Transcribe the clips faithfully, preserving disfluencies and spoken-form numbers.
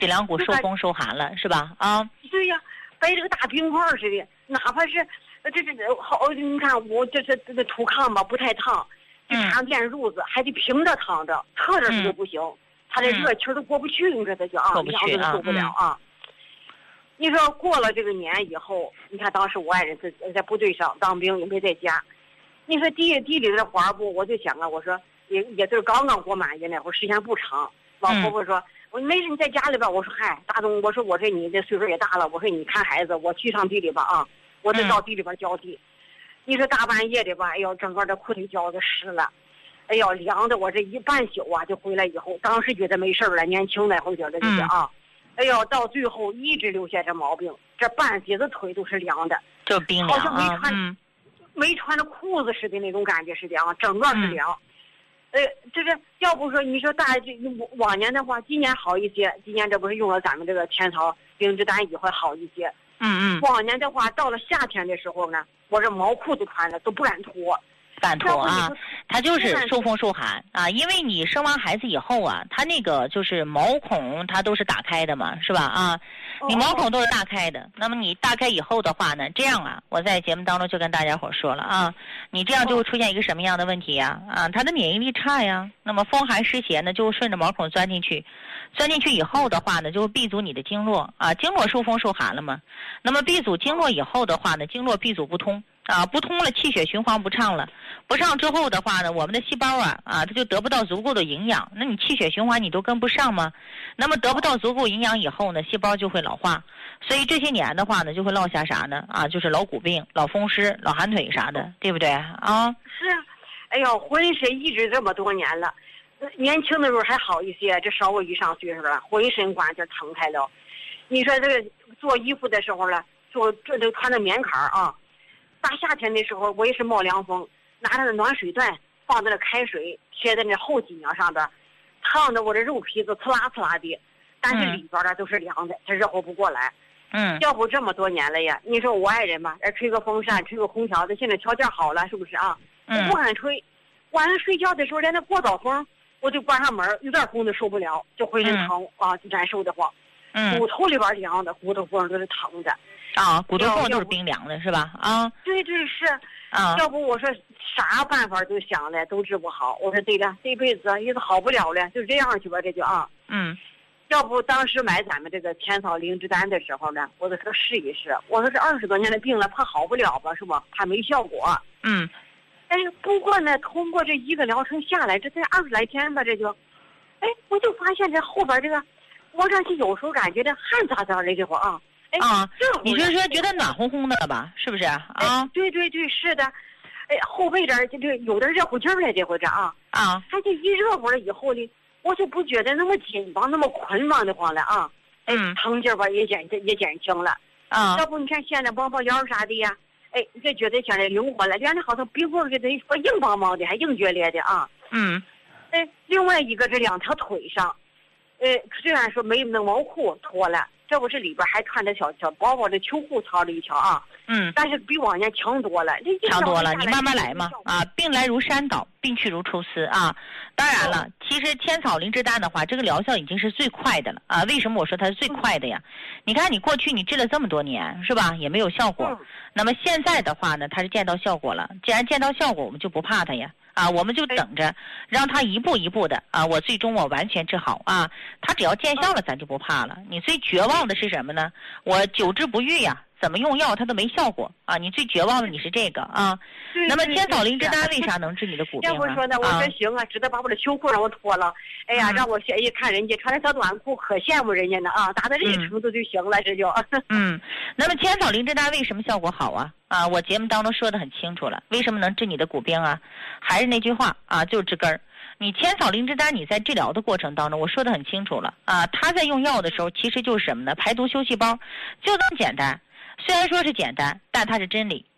脊梁骨受风受寒了，是吧？啊， 对呀，白这个大冰块似的，哪怕是这这好，你看我这这这土炕吧不太烫，这插电褥子还得平着躺着，侧着就不行，他这热气都过不去，你说这就啊，凉的受不了啊。你说过了这个年以后，你看当时我爱人在在部队上当兵，也没在家。你说地地里的花不，我就想啊，我说也也就是刚刚过满月那会儿，时间不长。老婆婆说：“我没事，你在家里边。”我说：“嗨，大东，我说我说你这岁数也大了，我说你看孩子，我去趟地里吧啊，我得到地里边浇地。”你说大半夜的吧，哎呦，整个这裤腿脚都湿了，哎呦，凉的我这一半宿啊，就回来以后，当时觉得没事了，年轻那会儿觉得就是啊。哎呦，到最后一直留下这毛病，这半截子腿都是凉的， 就冰凉， 好像没穿、 嗯、 没穿着裤子似的那种感觉是凉，整个是凉。嗯、呃，这个要不说你说大这往年的话，今年好一些，今年这不是用了咱们这个天草灵芝丹以后好一些。 嗯嗯。 往年的话，到了夏天的时候呢，我这毛裤子穿的都不敢脱。 敢脱啊，它就是受风受寒啊，因为你生完孩子以后啊，它那个就是毛孔它都是打开的嘛，是吧啊？你毛孔都是打开的，那么你打开以后的话呢，这样啊，我在节目当中就跟大家伙说了啊，你这样就会出现一个什么样的问题呀？啊，它的免疫力差呀，那么风寒湿邪呢就会顺着毛孔钻进去，钻进去以后的话呢，就会闭阻你的经络啊，经络受风受寒了嘛，那么闭阻经络以后的话呢，经络闭阻不通。啊，不通了，气血循环不畅了，不畅之后的话呢，我们的细胞啊啊，它就得不到足够的营养，那你气血循环你都跟不上吗？那么得不到足够营养以后呢，细胞就会老化，所以这些年的话呢，就会落下啥呢？啊，就是老骨病、老风湿、老寒腿啥的，对不对啊？ 是啊，哎呦，浑身一直这么多年了，年轻的时候还好一些，这稍微一上岁数了，浑身关节疼开了。你说这个做衣服的时候呢，做这都穿的棉坎啊。大夏天的时候，我也是冒凉风，拿着暖水袋放在那开水贴在那后脊梁上边，烫的我这肉皮子刺啦刺啦的，但是里边的都是凉的，它热乎不过来。 嗯， 要不这么多年了呀，你说我爱人吧，吹个风扇，吹个空调的，现在条件好了，是不是啊？我不敢吹，晚上睡觉的时候连那过道风，我就关上门，有点风都受不了，就浑身疼、嗯、啊，难受的慌。 嗯， 骨头里边凉的，骨头缝都是疼的。 啊，骨头缝都是冰凉的，是吧？啊， 对对是， 啊， 要不我说啥办法都想了，都治不好。我说对了，这辈子也是好不了了，就这样去吧，这就啊。 嗯， 要不当时买咱们这个天草灵芝丹的时候呢，我就说试一试。我说这二十多年的病了，怕好不了吧，是吧？怕没效果。 嗯， 但是不过呢，通过这一个疗程下来，这才二十来天吧，这就，哎，我就发现这后边这个，我上去有时候感觉这汗咋咋的这会儿啊。 啊，你是说觉得暖烘烘的了吧？是不是啊？ 哎、对对对，是的。哎，后背这儿就这有点热乎劲儿了，这回这啊啊， 它这一热乎了以后呢，我就不觉得那么紧绷，那么捆绑的慌了啊。哎， 嗯， 疼劲儿吧也减也减轻了啊。 要不你看现在包包腰啥的呀，哎，这觉得现在灵活了，原来好像冰棍儿这得说硬邦邦的，还硬决裂的啊。 嗯。 哎，另外一个这两条腿上，呃，虽然说没那毛裤脱了。这不是里边还穿着小小薄薄的秋裤操了一条啊， 嗯， 但是比往年强多了， 强多了，你慢慢来嘛啊，病来如山倒，病去如抽丝啊。当然了，其实天草灵芝丹的话，这个疗效已经是最快的了啊。为什么我说它是最快的呀？你看你过去你治了这么多年是吧，也没有效果，那么现在的话呢，它是见到效果了。既然见到效果，我们就不怕它呀。啊，我们就等着，让他一步一步的啊，我最终我完全治好啊。他只要见效了，咱就不怕了。你最绝望的是什么呢？我久治不愈呀，怎么用药它都没效果啊。你最绝望的你是这个啊。那么天草灵芝丹为啥能治你的骨病啊？ 要不说呢，我说行啊，只得把我的秋裤让我脱了。哎呀，让我一看人家穿的小短裤，可羡慕人家呢啊，达到这个程度就行了，这就。 嗯，那么天草灵芝丹为什么效果好啊？啊，我节目当中说的很清楚了，为什么能治你的骨病啊？还是那句话啊，就是治根儿。你天草灵芝丹，你在治疗的过程当中，我说的很清楚了啊。他在用药的时候，其实就是什么呢？排毒修细胞，就这么简单。虽然说是简单，但它是真理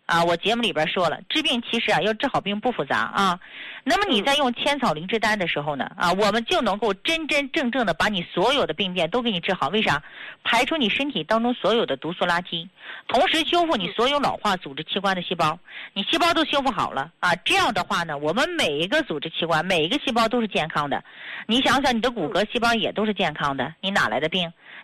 啊，我节目里边说了，治病其实啊要治好病不复杂啊。那么你在用千草灵芝丹的时候呢，啊，我们就能够真真正正的把你所有的病变都给你治好。为啥？排出你身体当中所有的毒素垃圾，同时修复你所有老化组织器官的细胞，你细胞都修复好了啊。这样的话呢，我们每一个组织器官每一个细胞都是健康的。你想想，你的骨骼细胞也都是健康的，你哪来的病？